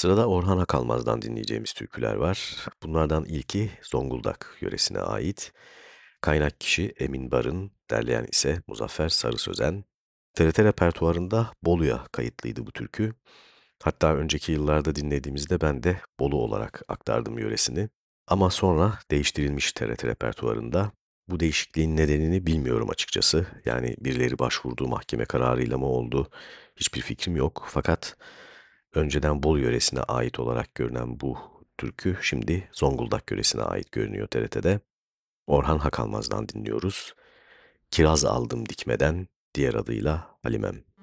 Sırada Orhan Akalmaz'dan dinleyeceğimiz türküler var. Bunlardan ilki Zonguldak yöresine ait. Kaynak kişi Emin Barın, derleyen ise Muzaffer Sarı Sözen. TRT repertuarında Bolu'ya kayıtlıydı bu türkü. Hatta önceki yıllarda dinlediğimizde ben de Bolu olarak aktardım yöresini. Ama sonra değiştirilmiş TRT repertuarında. Bu değişikliğin nedenini bilmiyorum açıkçası. Yani birileri başvurduğu mahkeme kararıyla mı oldu? Hiçbir fikrim yok. Fakat önceden Bolu yöresine ait olarak görünen bu türkü şimdi Zonguldak yöresine ait görünüyor TRT'de. Orhan Hakalmaz'dan dinliyoruz. Kiraz aldım dikmeden, diğer adıyla Halimem.